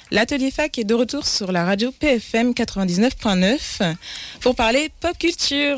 L'Atelier Fac est de retour sur la radio PFM 99.9 pour parler pop culture.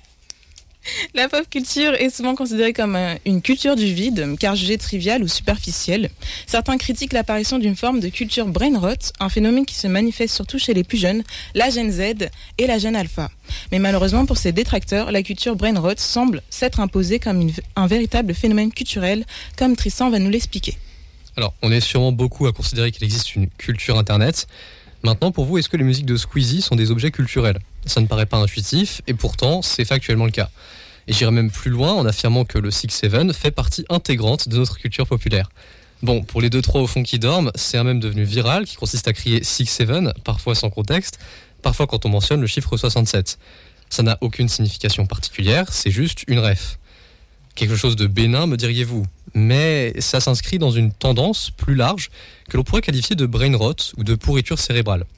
La pop culture est souvent considérée comme une culture du vide, car jugée triviale ou superficielle. Certains critiquent l'apparition d'une forme de culture brain rot, un phénomène qui se manifeste surtout chez les plus jeunes, la Gen Z et la Gen Alpha. Mais malheureusement pour ces détracteurs, la culture brain rot semble s'être imposée comme un véritable phénomène culturel, comme Tristan va nous l'expliquer. Alors, on est sûrement beaucoup à considérer qu'il existe une culture internet. Maintenant, pour vous, est-ce que les musiques de Squeezie sont des objets culturels ? Ça ne paraît pas intuitif, et pourtant, c'est factuellement le cas. Et j'irai même plus loin en affirmant que le 6-7 fait partie intégrante de notre culture populaire. Bon, pour les 2-3 au fond qui dorment, c'est un mème devenu viral qui consiste à crier 6-7, parfois sans contexte, parfois quand on mentionne le chiffre 67. Ça n'a aucune signification particulière, c'est juste une ref. Quelque chose de bénin, me diriez-vous, mais ça s'inscrit dans une tendance plus large que l'on pourrait qualifier de brain rot ou de pourriture cérébrale.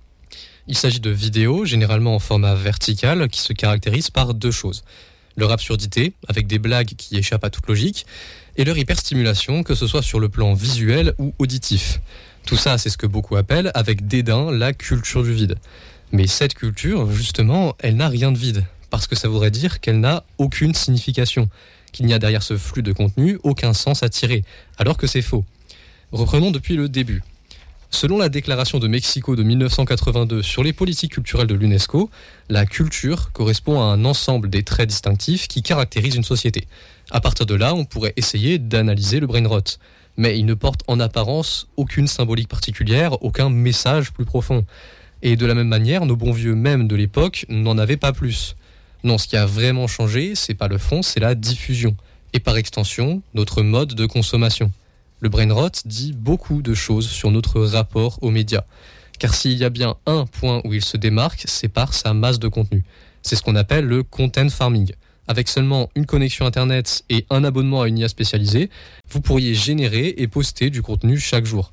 Il s'agit de vidéos, généralement en format vertical, qui se caractérisent par deux choses. Leur absurdité, avec des blagues qui échappent à toute logique, et leur hyperstimulation, que ce soit sur le plan visuel ou auditif. Tout ça, c'est ce que beaucoup appellent, avec dédain, la culture du vide. Mais cette culture, justement, elle n'a rien de vide, parce que ça voudrait dire qu'elle n'a aucune signification, qu'il n'y a derrière ce flux de contenu aucun sens à tirer, alors que c'est faux. Reprenons depuis le début. Selon la déclaration de Mexico de 1982 sur les politiques culturelles de l'UNESCO, la culture correspond à un ensemble des traits distinctifs qui caractérisent une société. À partir de là, on pourrait essayer d'analyser le brain rot. Mais il ne porte en apparence aucune symbolique particulière, aucun message plus profond. Et de la même manière, nos bons vieux mèmes de l'époque n'en avaient pas plus. Non, ce qui a vraiment changé, c'est pas le fond, c'est la diffusion. Et par extension, notre mode de consommation. Le brain rot dit beaucoup de choses sur notre rapport aux médias. Car s'il y a bien un point où il se démarque, c'est par sa masse de contenu. C'est ce qu'on appelle le content farming. Avec seulement une connexion internet et un abonnement à une IA spécialisée, vous pourriez générer et poster du contenu chaque jour.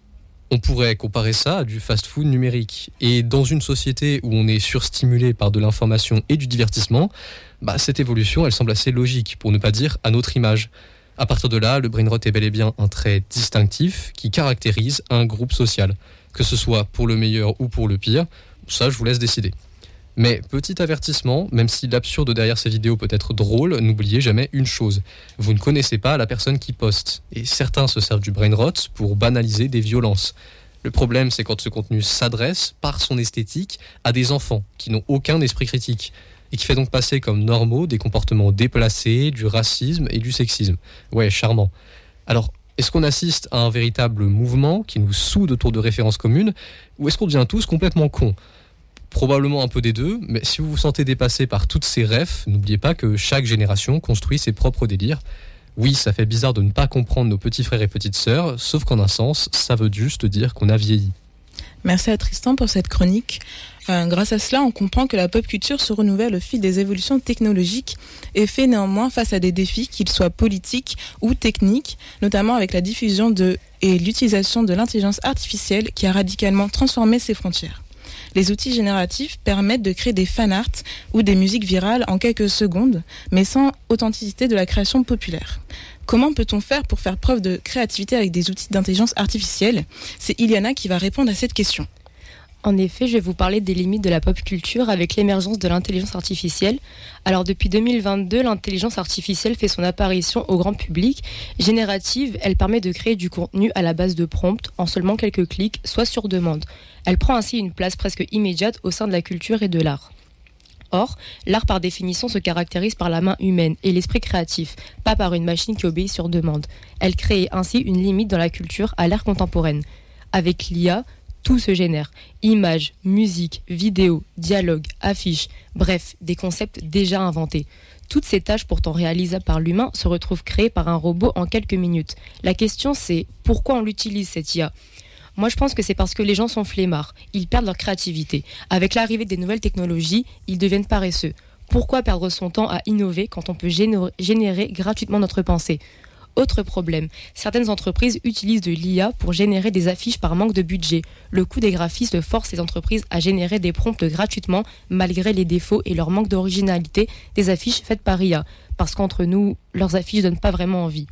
On pourrait comparer ça à du fast-food numérique. Et dans une société où on est surstimulé par de l'information et du divertissement, cette évolution, elle semble assez logique, pour ne pas dire à notre image. À partir de là, le brain rot est bel et bien un trait distinctif qui caractérise un groupe social. Que ce soit pour le meilleur ou pour le pire, ça je vous laisse décider. Mais petit avertissement, même si l'absurde derrière ces vidéos peut être drôle, n'oubliez jamais une chose. Vous ne connaissez pas la personne qui poste. Et certains se servent du brain rot pour banaliser des violences. Le problème, c'est quand ce contenu s'adresse, par son esthétique, à des enfants qui n'ont aucun esprit critique. Et qui fait donc passer comme normaux des comportements déplacés, du racisme et du sexisme. Ouais, charmant. Alors, est-ce qu'on assiste à un véritable mouvement qui nous soude autour de références communes, ou est-ce qu'on devient tous complètement cons ? Probablement un peu des deux, mais si vous vous sentez dépassé par toutes ces refs, n'oubliez pas que chaque génération construit ses propres délires. Oui, ça fait bizarre de ne pas comprendre nos petits frères et petites sœurs, sauf qu'en un sens, ça veut juste dire qu'on a vieilli. Merci à Tristan pour cette chronique. Grâce à cela, on comprend que la pop culture se renouvelle au fil des évolutions technologiques et fait néanmoins face à des défis, qu'ils soient politiques ou techniques, notamment avec la diffusion et l'utilisation de l'intelligence artificielle qui a radicalement transformé ses frontières. Les outils génératifs permettent de créer des fanarts ou des musiques virales en quelques secondes, mais sans authenticité de la création populaire. Comment peut-on faire pour faire preuve de créativité avec des outils d'intelligence artificielle ? C'est Iliana qui va répondre à cette question. En effet, je vais vous parler des limites de la pop culture avec l'émergence de l'intelligence artificielle. Alors depuis 2022, l'intelligence artificielle fait son apparition au grand public. Générative, elle permet de créer du contenu à la base de prompts en seulement quelques clics, soit sur demande. Elle prend ainsi une place presque immédiate au sein de la culture et de l'art. Or, l'art par définition se caractérise par la main humaine et l'esprit créatif, pas par une machine qui obéit sur demande. Elle crée ainsi une limite dans la culture à l'ère contemporaine. Avec l'IA, tout se génère. Images, musique, vidéos, dialogues, affiches, bref, des concepts déjà inventés. Toutes ces tâches pourtant réalisables par l'humain se retrouvent créées par un robot en quelques minutes. La question c'est, pourquoi on l'utilise cette IA ? Moi je pense que c'est parce que les gens sont flemmards, ils perdent leur créativité. Avec l'arrivée des nouvelles technologies, ils deviennent paresseux. Pourquoi perdre son temps à innover quand on peut générer gratuitement notre pensée ? Autre problème, certaines entreprises utilisent de l'IA pour générer des affiches par manque de budget. Le coût des graphistes force ces entreprises à générer des prompts gratuitement malgré les défauts et leur manque d'originalité des affiches faites par IA. Parce qu'entre nous, leurs affiches donnent pas vraiment envie.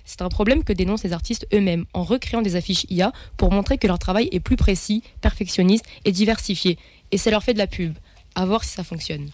C'est un problème que dénoncent les artistes eux-mêmes en recréant des affiches IA pour montrer que leur travail est plus précis, perfectionniste et diversifié. Et ça leur fait de la pub. À voir si ça fonctionne.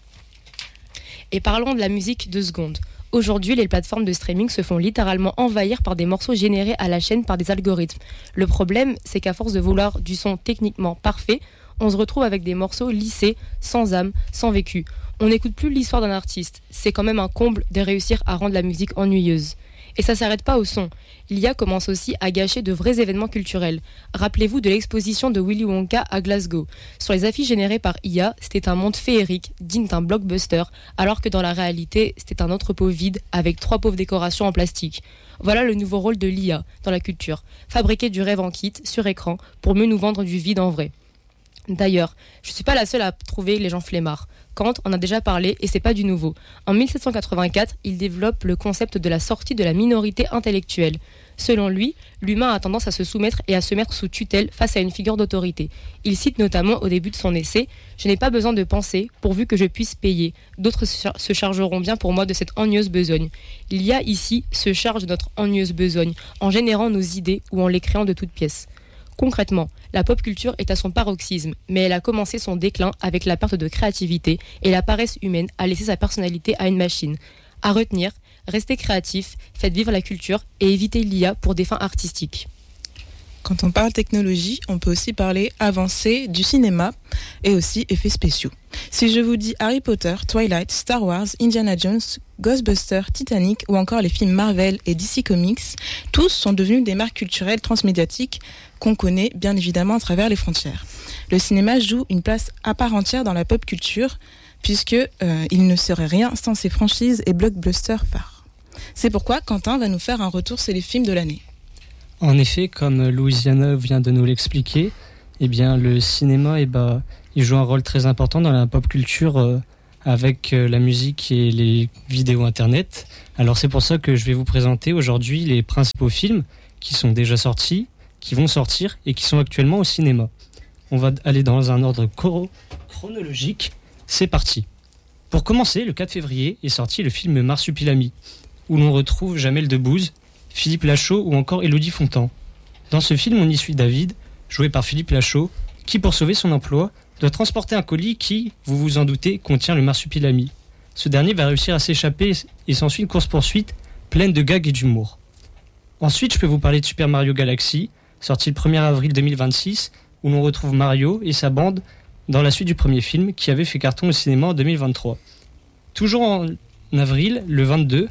Et parlons de la musique 2 secondes. Aujourd'hui, les plateformes de streaming se font littéralement envahir par des morceaux générés à la chaîne par des algorithmes. Le problème, c'est qu'à force de vouloir du son techniquement parfait, on se retrouve avec des morceaux lissés, sans âme, sans vécu. On n'écoute plus l'histoire d'un artiste. C'est quand même un comble de réussir à rendre la musique ennuyeuse. Et ça s'arrête pas au son. L'IA commence aussi à gâcher de vrais événements culturels. Rappelez-vous de l'exposition de Willy Wonka à Glasgow. Sur les affiches générées par IA, c'était un monde féerique, digne d'un blockbuster, alors que dans la réalité, c'était un entrepôt vide avec 3 pauvres décorations en plastique. Voilà le nouveau rôle de l'IA dans la culture. Fabriquer du rêve en kit, sur écran, pour mieux nous vendre du vide en vrai. D'ailleurs, je ne suis pas la seule à trouver les gens flemmards. Kant en a déjà parlé et c'est pas du nouveau. En 1784, il développe le concept de la sortie de la minorité intellectuelle. Selon lui, l'humain a tendance à se soumettre et à se mettre sous tutelle face à une figure d'autorité. Il cite notamment au début de son essai « Je n'ai pas besoin de penser pourvu que je puisse payer. D'autres se chargeront bien pour moi de cette ennuyeuse besogne. » L'IA ici se charge de notre ennuyeuse besogne en générant nos idées ou en les créant de toutes pièces. Concrètement, la pop culture est à son paroxysme, mais elle a commencé son déclin avec la perte de créativité et la paresse humaine à laisser sa personnalité à une machine. À retenir, restez créatif, faites vivre la culture et évitez l'IA pour des fins artistiques. Quand on parle technologie, on peut aussi parler avancée du cinéma et aussi effets spéciaux. Si je vous dis Harry Potter, Twilight, Star Wars, Indiana Jones, Ghostbusters, Titanic ou encore les films Marvel et DC Comics, tous sont devenus des marques culturelles transmédiatiques qu'on connaît bien évidemment à travers les frontières. Le cinéma joue une place à part entière dans la pop culture puisque il ne serait rien sans ses franchises et blockbusters phares. C'est pourquoi Quentin va nous faire un retour sur les films de l'année. En effet, comme Louisiana vient de nous l'expliquer, eh bien, le cinéma il joue un rôle très important dans la pop culture avec la musique et les vidéos internet. Alors c'est pour ça que je vais vous présenter aujourd'hui les principaux films qui sont déjà sortis, qui vont sortir et qui sont actuellement au cinéma. On va aller dans un ordre chronologique. C'est parti. Pour commencer, le 4 février est sorti le film Marsupilami, où l'on retrouve Jamel Debbouze, Philippe Lachaud ou encore Élodie Fontan. Dans ce film, on y suit David, joué par Philippe Lachaud, qui pour sauver son emploi, doit transporter un colis qui, vous vous en doutez, contient le marsupilami. Ce dernier va réussir à s'échapper et s'ensuit une course-poursuite pleine de gags et d'humour. Ensuite, je peux vous parler de Super Mario Galaxy, sorti le 1er avril 2026, où l'on retrouve Mario et sa bande dans la suite du premier film qui avait fait carton au cinéma en 2023. Toujours en avril, le 22,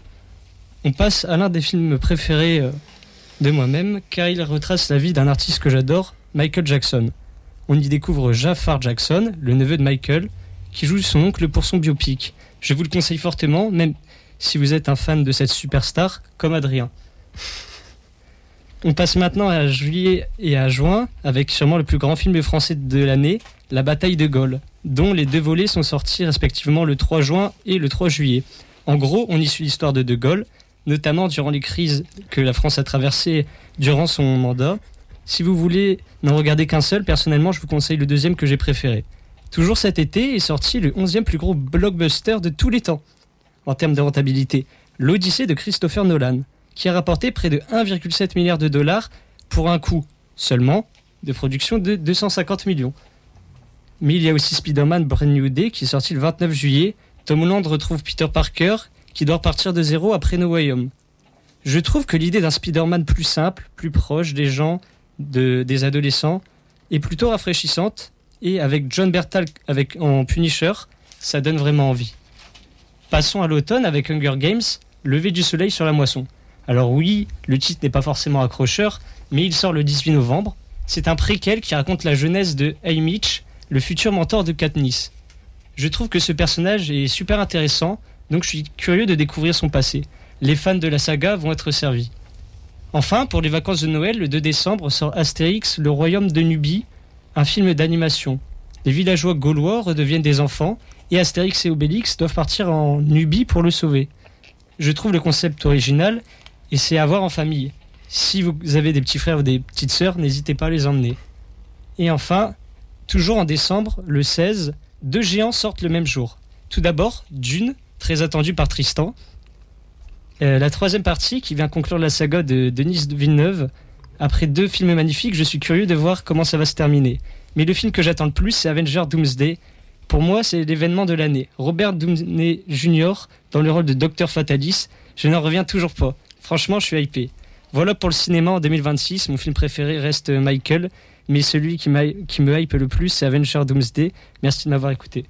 on passe à l'un des films préférés de moi-même, car il retrace la vie d'un artiste que j'adore, Michael Jackson. On y découvre Jafar Jackson, le neveu de Michael, qui joue son oncle pour son biopic. Je vous le conseille fortement, même si vous êtes un fan de cette superstar, comme Adrien. On passe maintenant à juillet et à juin, avec sûrement le plus grand film français de l'année, La Bataille de Gaulle, dont les 2 volets sont sortis respectivement le 3 juin et le 3 juillet. En gros, on y suit l'histoire de Gaulle, notamment durant les crises que la France a traversées durant son mandat. Si vous voulez n'en regarder qu'un seul, personnellement, je vous conseille le deuxième que j'ai préféré. Toujours cet été est sorti le 11e plus gros blockbuster de tous les temps, en termes de rentabilité, l'Odyssée de Christopher Nolan, qui a rapporté près de 1,7 milliard de dollars pour un coût seulement de production de 250 millions. Mais il y a aussi Spider-Man Brand New Day qui est sorti le 29 juillet. Tom Holland retrouve Peter Parker qui doit repartir de zéro après No Way Home. Je trouve que l'idée d'un Spider-Man plus simple, plus proche des gens, des adolescents, est plutôt rafraîchissante et avec John Bertal en Punisher, ça donne vraiment envie. Passons à l'automne avec Hunger Games, Lever du soleil sur la moisson. Alors oui, le titre n'est pas forcément accrocheur, mais il sort le 18 novembre. C'est un préquel qui raconte la jeunesse de Haymitch, le futur mentor de Katniss. Je trouve que ce personnage est super intéressant, donc je suis curieux de découvrir son passé. Les fans de la saga vont être servis. Enfin, pour les vacances de Noël, le 2 décembre sort Astérix, le royaume de Nubie, un film d'animation. Les villageois gaulois redeviennent des enfants et Astérix et Obélix doivent partir en Nubie pour le sauver. Je trouve le concept original et c'est à voir en famille. Si vous avez des petits frères ou des petites sœurs, n'hésitez pas à les emmener. Et enfin, toujours en décembre, le 16, 2 géants sortent le même jour. Tout d'abord, Dune, très attendu par Tristan. La troisième partie qui vient conclure la saga de Denis Villeneuve. Après 2 films magnifiques, je suis curieux de voir comment ça va se terminer. Mais le film que j'attends le plus, c'est Avengers Doomsday. Pour moi, c'est l'événement de l'année. Robert Downey Jr. dans le rôle de Dr Fatalis, je n'en reviens toujours pas. Franchement, je suis hypé. Voilà pour le cinéma en 2026. Mon film préféré reste Michael, mais celui qui me hype le plus, c'est Avengers Doomsday. Merci de m'avoir écouté.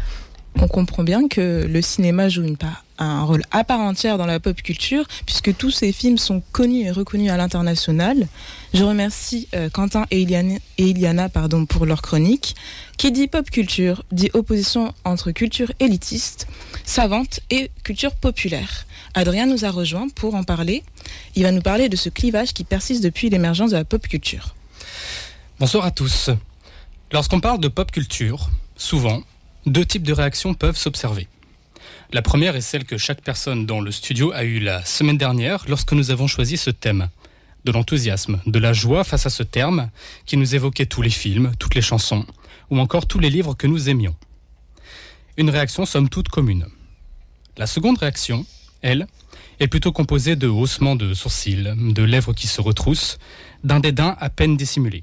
On comprend bien que le cinéma joue un rôle à part entière dans la pop culture, puisque tous ces films sont connus et reconnus à l'international. Je remercie Quentin et Iliana pour leur chronique. Qui dit pop culture dit opposition entre culture élitiste, savante et culture populaire. Adrien nous a rejoints pour en parler. Il va nous parler de ce clivage qui persiste depuis l'émergence de la pop culture. Bonsoir à tous. Lorsqu'on parle de pop culture, souvent, 2 types de réactions peuvent s'observer. La première est celle que chaque personne dans le studio a eue la semaine dernière lorsque nous avons choisi ce thème. De l'enthousiasme, de la joie face à ce terme qui nous évoquait tous les films, toutes les chansons, ou encore tous les livres que nous aimions. Une réaction somme toute commune. La seconde réaction, elle, est plutôt composée de haussements de sourcils, de lèvres qui se retroussent, d'un dédain à peine dissimulé.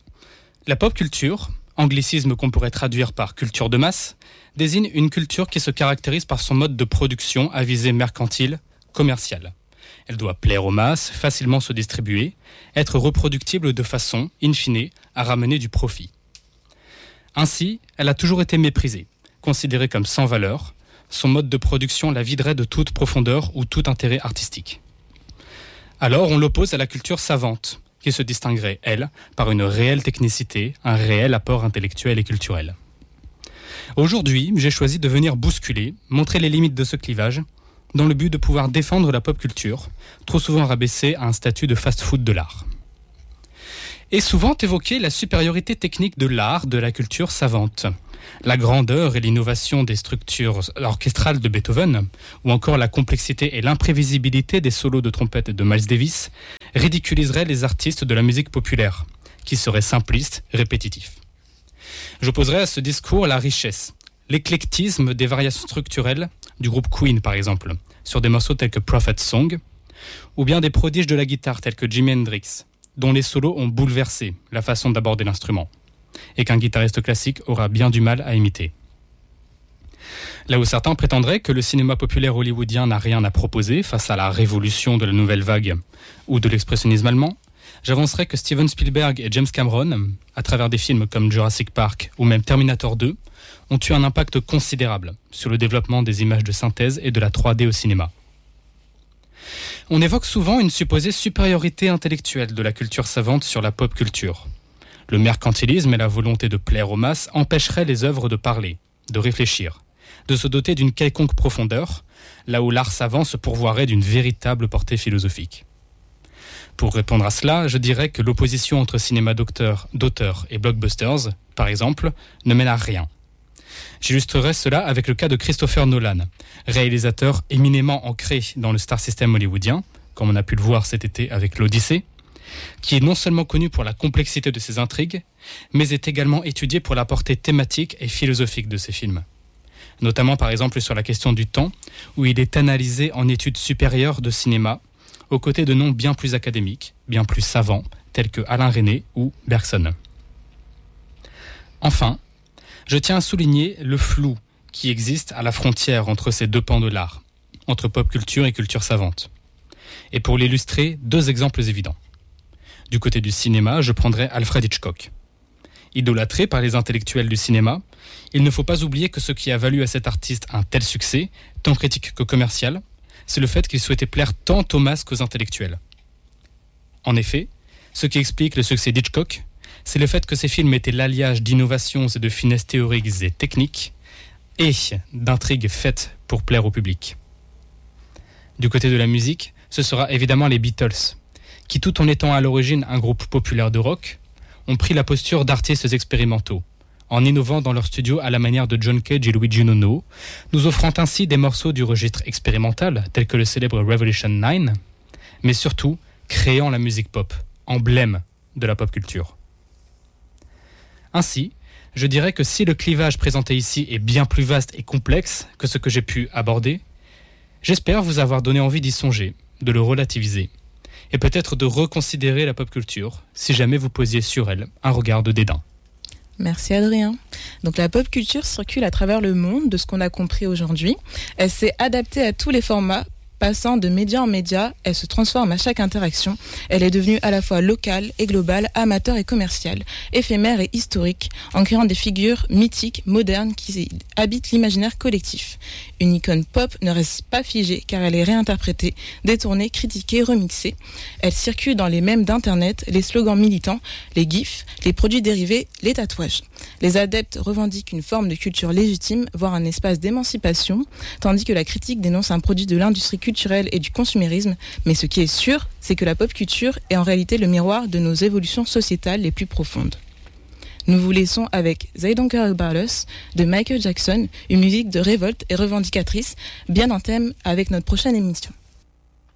La pop culture, anglicisme qu'on pourrait traduire par culture de masse, désigne une culture qui se caractérise par son mode de production à visée mercantile, commerciale. Elle doit plaire aux masses, facilement se distribuer, être reproductible de façon, in fine, à ramener du profit. Ainsi, elle a toujours été méprisée, considérée comme sans valeur. Son mode de production la viderait de toute profondeur ou tout intérêt artistique. Alors on l'oppose à la culture savante, qui se distinguerait, elle, par une réelle technicité, un réel apport intellectuel et culturel. Aujourd'hui, j'ai choisi de venir bousculer, montrer les limites de ce clivage, dans le but de pouvoir défendre la pop culture, trop souvent rabaissée à un statut de fast-food de l'art. Et souvent évoquer la supériorité technique de l'art, de la culture savante, la grandeur et l'innovation des structures orchestrales de Beethoven, ou encore la complexité et l'imprévisibilité des solos de trompette de Miles Davis, ridiculiseraient les artistes de la musique populaire, qui seraient simplistes, répétitifs. J'opposerais à ce discours la richesse, l'éclectisme des variations structurelles du groupe Queen par exemple, sur des morceaux tels que Prophet Song, ou bien des prodiges de la guitare tels que Jimi Hendrix, dont les solos ont bouleversé la façon d'aborder l'instrument, et qu'un guitariste classique aura bien du mal à imiter. Là où certains prétendraient que le cinéma populaire hollywoodien n'a rien à proposer face à la révolution de la nouvelle vague ou de l'expressionnisme allemand, j'avancerais que Steven Spielberg et James Cameron, à travers des films comme Jurassic Park ou même Terminator 2, ont eu un impact considérable sur le développement des images de synthèse et de la 3D au cinéma. On évoque souvent une supposée supériorité intellectuelle de la culture savante sur la pop culture. Le mercantilisme et la volonté de plaire aux masses empêcheraient les œuvres de parler, de réfléchir, de se doter d'une quelconque profondeur, là où l'art savant se pourvoirait d'une véritable portée philosophique. Pour répondre à cela, je dirais que l'opposition entre cinéma d'auteur et blockbusters, par exemple, ne mène à rien. J'illustrerai cela avec le cas de Christopher Nolan, réalisateur éminemment ancré dans le star system hollywoodien, comme on a pu le voir cet été avec l'Odyssée, qui est non seulement connu pour la complexité de ses intrigues, mais est également étudié pour la portée thématique et philosophique de ses films. Notamment par exemple sur la question du temps, où il est analysé en études supérieures de cinéma, aux côtés de noms bien plus académiques, bien plus savants, tels que Alain Resnais ou Bergson. Enfin, je tiens à souligner le flou qui existe à la frontière entre ces 2 pans de l'art, entre pop culture et culture savante. Et pour l'illustrer, 2 exemples évidents. Du côté du cinéma, je prendrai Alfred Hitchcock. Idolâtré par les intellectuels du cinéma, il ne faut pas oublier que ce qui a valu à cet artiste un tel succès, tant critique que commercial, c'est le fait qu'il souhaitait plaire tant aux masses qu'aux intellectuels. En effet, ce qui explique le succès d'Hitchcock, c'est le fait que ses films étaient l'alliage d'innovations et de finesses théoriques et techniques, et d'intrigues faites pour plaire au public. Du côté de la musique, ce sera évidemment les Beatles, qui tout en étant à l'origine un groupe populaire de rock, ont pris la posture d'artistes expérimentaux, en innovant dans leur studio à la manière de John Cage et Luigi Nono, nous offrant ainsi des morceaux du registre expérimental, tels que le célèbre Revolution 9, mais surtout créant la musique pop, emblème de la pop culture. Ainsi, je dirais que si le clivage présenté ici est bien plus vaste et complexe que ce que j'ai pu aborder, J'espère vous avoir donné envie d'y songer, de le relativiser, et peut-être de reconsidérer la pop culture, si jamais vous posiez sur elle un regard de dédain. Merci Adrien. Donc la pop culture circule à travers le monde, de ce qu'on a compris aujourd'hui. Elle s'est adaptée à tous les formats. Passant de média en média, elle se transforme à chaque interaction. Elle est devenue à la fois locale et globale, amateur et commerciale, éphémère et historique, en créant des figures mythiques, modernes, qui habitent l'imaginaire collectif. Une icône pop ne reste pas figée, car elle est réinterprétée, détournée, critiquée, remixée. Elle circule dans les mèmes d'Internet, les slogans militants, les gifs, les produits dérivés, les tatouages. Les adeptes revendiquent une forme de culture légitime, voire un espace d'émancipation, tandis que la critique dénonce un produit de l'industrie culturelle et du consumérisme. Mais ce qui est sûr, c'est que la pop culture est en réalité le miroir de nos évolutions sociétales les plus profondes. Nous vous laissons avec They Don't Care About Us de Michael Jackson, une musique de révolte et revendicatrice, bien en thème avec notre prochaine émission.